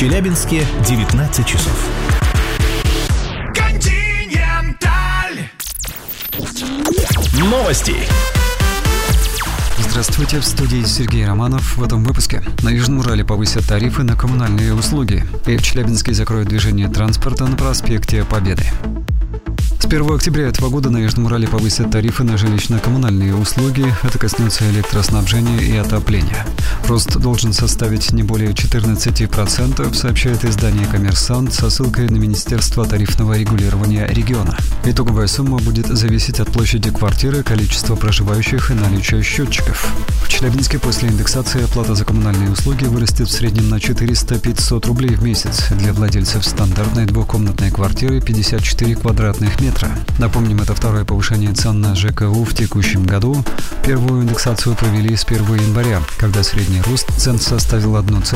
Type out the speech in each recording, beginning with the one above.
Челябинске 19 часов. Новости. Здравствуйте, в студии Сергей Романов. В этом выпуске. На Южном Урале повысят тарифы на коммунальные услуги. И в Челябинске закроют движение транспорта на проспекте Победы. С 1 октября этого года на Южном Урале повысят тарифы на жилищно-коммунальные услуги. Это коснется электроснабжения и отопления. Рост должен составить не более 14%, сообщает издание «Коммерсант» со ссылкой на Министерство тарифного регулирования региона. Итоговая сумма будет зависеть от площади квартиры, количества проживающих и наличия счетчиков. В Челябинске после индексации оплата за коммунальные услуги вырастет в среднем на 400-500 рублей в месяц. Для владельцев стандартной двухкомнатной квартиры 54 квадратных метра. Напомним, это второе повышение цен на ЖКУ в текущем году. Первую индексацию провели с 1 января, когда средний рост цен составил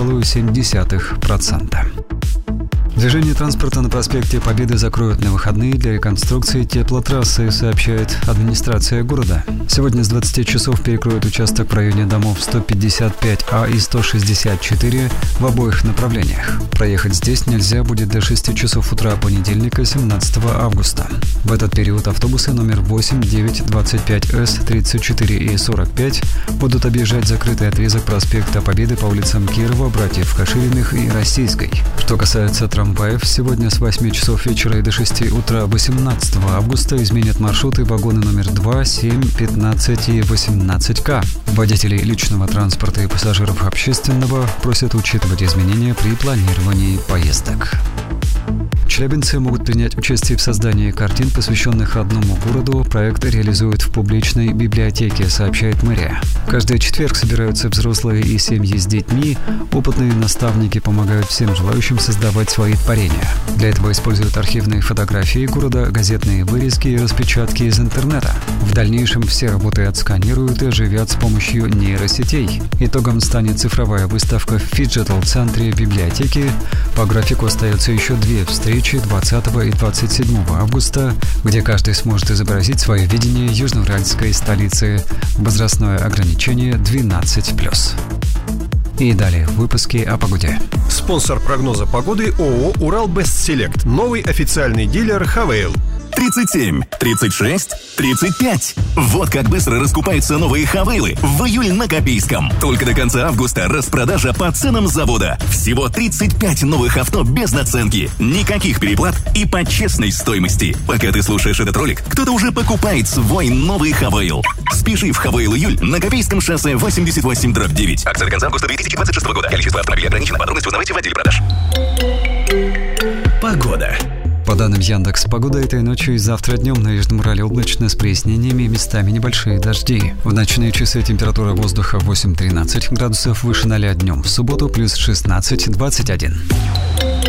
1,7%. Движение транспорта на проспекте Победы закроют на выходные для реконструкции теплотрассы, сообщает администрация города. Сегодня с 20 часов перекроют участок в районе домов 155А и 164 в обоих направлениях. Проехать здесь нельзя будет до 6 часов утра понедельника, 17 августа. В этот период автобусы номер 8, 9, 25С, 34 и 45 будут объезжать закрытый отрезок проспекта Победы по улицам Кирова, Братьев Кашириных и Российской. Что касается трамваев, сегодня с 8 часов вечера и до 6 утра 18 августа изменят маршруты вагоны номер 2, 7, 15 и 18К. Водителей личного транспорта и пассажиров общественного просят учитывать изменения при планировании поездок. Челябинцы могут принять участие в создании картин, посвященных родному городу. Проект реализуют в публичной библиотеке, сообщает мэрия. Каждый четверг собираются взрослые и семьи с детьми. Опытные наставники помогают всем желающим создавать свои творения. Для этого используют архивные фотографии города, газетные вырезки и распечатки из интернета. В дальнейшем все работы отсканируют и оживят с помощью нейросетей. Итогом станет цифровая выставка в фиджитал-центре библиотеки. По графику остается еще 2 встречи 20 и 27 августа, где каждый сможет изобразить свое видение южноуральской столицы. Возрастное ограничение 12+. И далее в выпуске о погоде. Спонсор прогноза погоды ООО «Урал-Бестселект». Новый официальный дилер «Хавейл». 37, 36, 35. Вот как быстро раскупаются новые «Хавейлы» в июль на Копейском. Только до конца августа распродажа по ценам завода. Всего 35 новых авто без наценки. Никаких переплат и по честной стоимости. Пока ты слушаешь этот ролик, кто-то уже покупает свой новый «Хавейл». Спеши в «Хавейл Июль» на Копейском шоссе 88/9. Акция до конца августа 2026 года. Количество автомобилей ограничено. Подробности узнавайте в отделе продаж. Погода. По данным Яндекс.Погода, этой ночью и завтра днем на Южном Урале облачно с прояснениями, местами небольшие дожди. В ночные часы температура воздуха 8-13 градусов выше 0 днем. В субботу плюс 16-21.